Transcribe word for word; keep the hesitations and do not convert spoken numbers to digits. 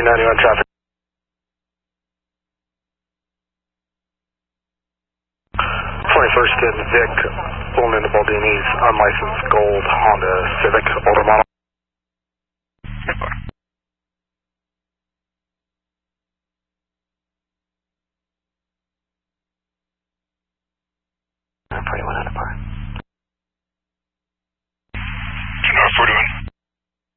ninety-one traffic. twenty-first in Vic, pulling into Baldini's unlicensed gold Honda Civic, older model. forty-one out of par.